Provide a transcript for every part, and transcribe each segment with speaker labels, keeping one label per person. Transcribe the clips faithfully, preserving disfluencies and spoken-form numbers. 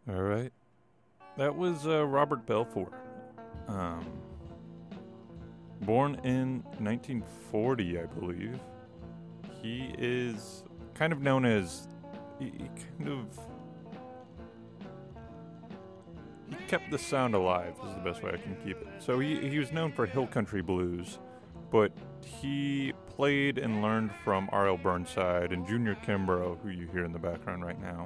Speaker 1: All right. That was uh, Robert Belfour. Um, born in nineteen forty, I believe. He is kind of known as. He, he kind of. He kept the sound alive, is the best way I can keep it. So he, he was known for Hill Country Blues, but he played and learned from R L Burnside and Junior Kimbrough, who you hear in the background right now.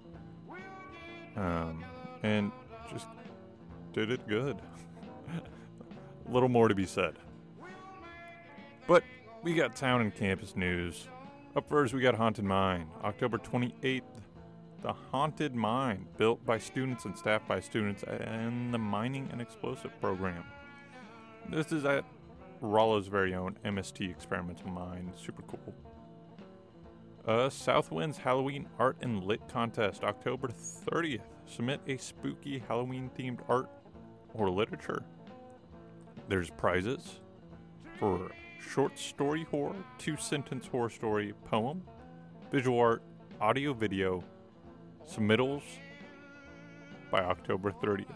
Speaker 1: Um, and just did it good. A little more to be said. But we got town and campus news. Up first, we got Haunted Mine. October twenty-eighth, The Haunted Mine, built by students and staffed by students in the Mining and Explosive program. This is at Rolla's very own M S T Experimental Mine. Super cool. Uh, Southwind's Halloween Art and Lit Contest, October thirtieth. Submit a spooky Halloween-themed art or literature. There's prizes for short story horror, two-sentence horror story, poem, visual art, audio video, submittals by October thirtieth.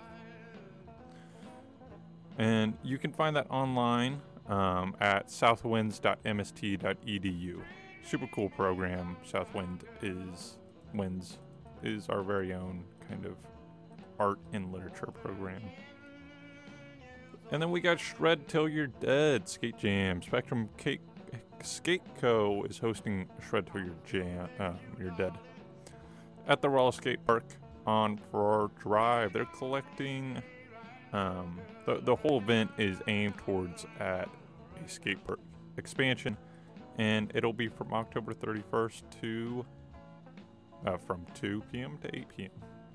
Speaker 1: And you can find that online um, at southwinds dot m s t dot e d u. Super cool program. Southwind is Winds is our very own kind of art and literature program. And then we got Shred Till You're Dead Skate Jam. Spectrum Cake Skate Co. is hosting Shred Till You're Jam. Uh, You're Dead at the Rolla Skate Park on Farrar Drive. They're collecting. Um, the the whole event is aimed towards at a skate park expansion, and it'll be from October thirty-first to uh, from two p.m. to eight p.m.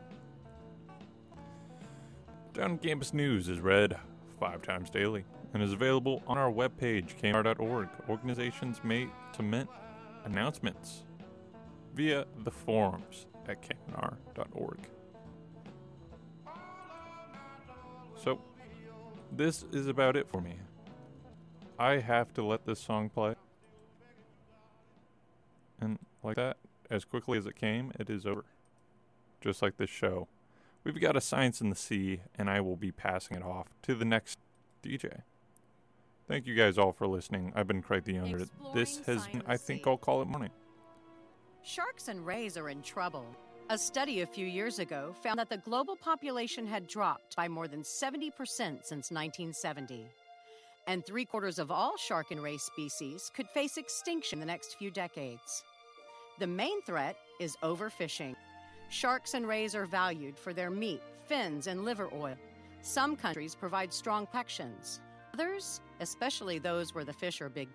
Speaker 1: Down Campus News is read five times daily and is available on our webpage, k m r dot org. Organizations may submit announcements via the forums at k m r dot org. So, this is about it for me. I have to let this song play. And like that, as quickly as it came, it is over. Just like this show. We've got a Science in the Sea, and I will be passing it off to the next D J. Thank you guys all for listening. I've been Craig the Younger. This has been, I think I'll call it morning.
Speaker 2: Sharks and rays are in trouble. A study a few years ago found that the global population had dropped by more than seventy percent since nineteen seventy. And three quarters of all shark and ray species could face extinction in the next few decades. The main threat is overfishing. Sharks and rays are valued for their meat, fins, and liver oil. Some countries provide strong protections. Others, especially those where the fish are big